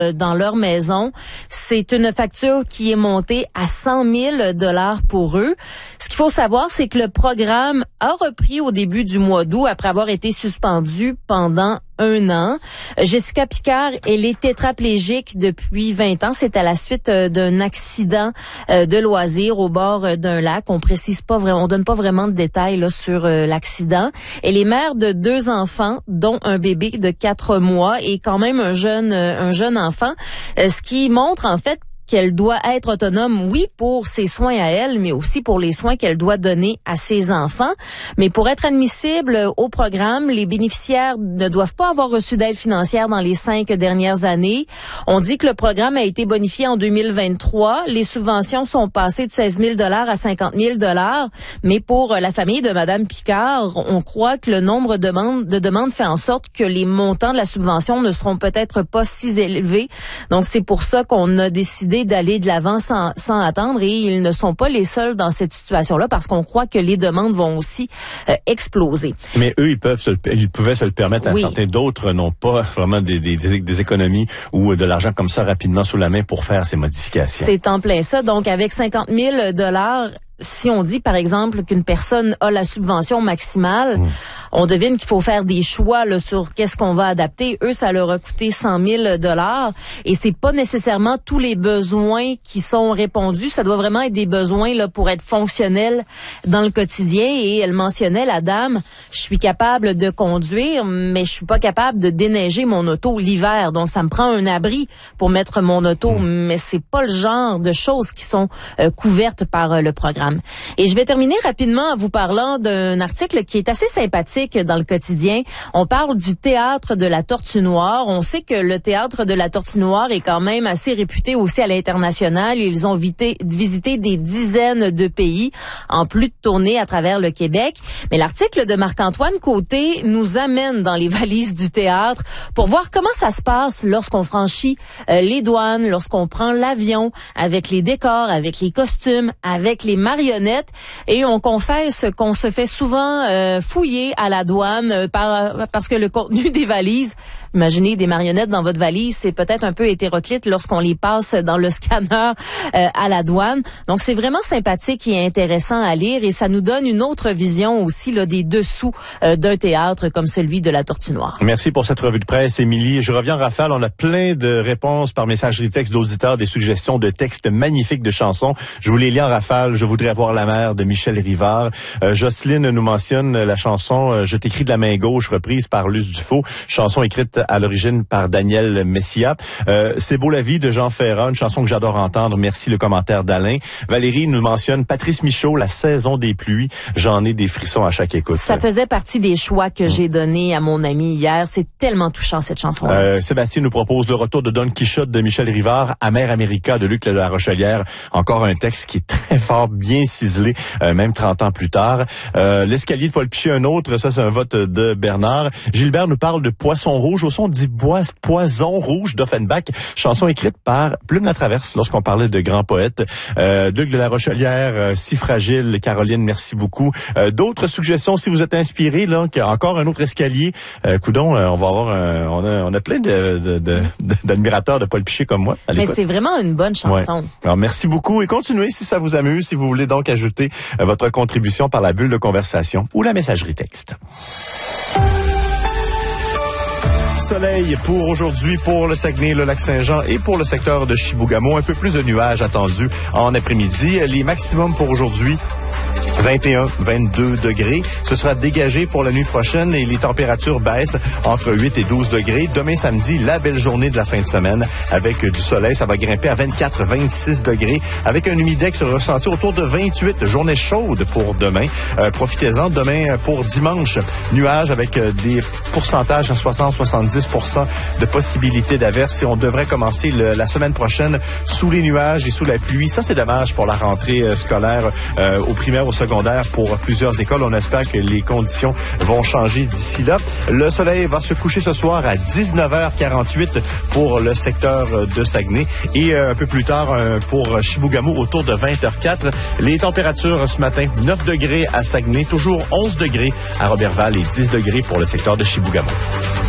dans leur maison. C'est une facture qui est montée à 100 000 $ pour eux. Ce qu'il faut savoir, c'est que le programme a repris au début du mois d'août après avoir été suspendu pendant 1 an. Jessica Picard, elle est tétraplégique depuis 20 ans. C'est à la suite d'un accident de loisir au bord d'un lac. On précise pas vraiment, on donne pas vraiment de détails là sur l'accident. Elle est mère de 2 enfants, dont un bébé de 4 mois et quand même un jeune enfant. Ce qui montre en fait qu'elle doit être autonome, oui, pour ses soins à elle, mais aussi pour les soins qu'elle doit donner à ses enfants. Mais pour être admissible au programme, les bénéficiaires ne doivent pas avoir reçu d'aide financière dans les 5 dernières années. On dit que le programme a été bonifié en 2023. Les subventions sont passées de 16 000 $ à 50 000 $. Mais pour la famille de Madame Picard, on croit que le nombre de demandes fait en sorte que les montants de la subvention ne seront peut-être pas si élevés. Donc, c'est pour ça qu'on a décidé d'aller de l'avant sans attendre, et ils ne sont pas les seuls dans cette situation-là parce qu'on croit que les demandes vont aussi exploser. Mais eux, ils pouvaient se le permettre. Oui. Certains d'autres n'ont pas vraiment des économies ou de l'argent comme ça rapidement sous la main pour faire ces modifications. C'est en plein ça. Donc, avec 50 000 $, si on dit, par exemple, qu'une personne a la subvention maximale, on devine qu'il faut faire des choix là, sur qu'est-ce qu'on va adapter. Eux, ça leur a coûté 100 000 $. Et c'est pas nécessairement tous les besoins qui sont répondus. Ça doit vraiment être des besoins là pour être fonctionnels dans le quotidien. Et elle mentionnait, la dame, je suis capable de conduire, mais je suis pas capable de déneiger mon auto l'hiver. Donc, ça me prend un abri pour mettre mon auto. Mais c'est pas le genre de choses qui sont couvertes par le programme. Et je vais terminer rapidement en vous parlant d'un article qui est assez sympathique dans le quotidien. On parle du théâtre de la Tortue Noire. On sait que le théâtre de la Tortue Noire est quand même assez réputé aussi à l'international. Ils ont visité des dizaines de pays en plus de tournées à travers le Québec. Mais l'article de Marc-Antoine Côté nous amène dans les valises du théâtre pour voir comment ça se passe lorsqu'on franchit les douanes, lorsqu'on prend l'avion, avec les décors, avec les costumes, avec les marionnettes. Et on confesse qu'on se fait souvent fouiller à la douane parce que le contenu des valises, imaginez des marionnettes dans votre valise, c'est peut-être un peu hétéroclite lorsqu'on les passe dans le scanner à la douane. Donc c'est vraiment sympathique et intéressant à lire, et ça nous donne une autre vision aussi là, des dessous d'un théâtre comme celui de la Tortue Noire. Merci pour cette revue de presse, Émilie. Je reviens en rafale. On a plein de réponses par messagerie texte d'auditeurs, des suggestions de textes magnifiques de chansons. Je vous les lis en rafale. Je voudrais voir la mer de Michel Rivard. Jocelyne nous mentionne la chanson Je t'écris de la main gauche, reprise par Luce Dufault, chanson écrite à l'origine par Daniel Messia. C'est beau la vie de Jean Ferrat, une chanson que j'adore entendre. Merci, le commentaire d'Alain. Valérie nous mentionne Patrice Michaud, La saison des pluies. J'en ai des frissons à chaque écoute. Ça faisait partie des choix que j'ai donnés à mon ami hier. C'est tellement touchant cette chanson. Sébastien nous propose le retour de Don Quichotte de Michel Rivard, Amer America de Luc La Rochelière. Encore un texte qui est très fort, bien ciselé, même 30 ans plus tard. L'escalier de Paul Piché, un autre, ça c'est un vote de Bernard. Gilbert nous parle de Poisson rouge, au son dit Poison rouge d'Offenbach, chanson écrite par Plume la Traverse lorsqu'on parlait de grands poètes. Luc de La Rochelière, Si fragile, Caroline, merci beaucoup. D'autres suggestions si vous êtes inspirés, là, qu'il y a encore un autre escalier. Coudon, on va avoir on a plein d'admirateurs de Paul Piché comme moi. Mais c'est vraiment une bonne chanson. Ouais. Alors merci beaucoup et continuez si ça vous amuse, si vous voulez donc ajouter votre contribution par la bulle de conversation ou la messagerie texte. Soleil pour aujourd'hui pour le Saguenay, le Lac-Saint-Jean et pour le secteur de Chibougamau. Un peu plus de nuages attendus en après-midi. Les maximums pour aujourd'hui, 21, 22 degrés. Ce sera dégagé pour la nuit prochaine et les températures baissent entre 8 et 12 degrés. Demain samedi, la belle journée de la fin de semaine avec du soleil. Ça va grimper à 24, 26 degrés avec un humidex ressenti autour de 28. Journée chaude pour demain. Profitez-en demain pour dimanche. Nuages avec des pourcentages à 60-70% de possibilité d'averse et on devrait commencer la semaine prochaine sous les nuages et sous la pluie. Ça, c'est dommage pour la rentrée scolaire au primaire, au secondaire pour plusieurs écoles. On espère que les conditions vont changer d'ici là. Le soleil va se coucher ce soir à 19h48 pour le secteur de Saguenay et un peu plus tard pour Chibougamau autour de 20h04. Les températures ce matin, 9 degrés à Saguenay, toujours 11 degrés à Roberval et 10 degrés pour le secteur de Chibougamau.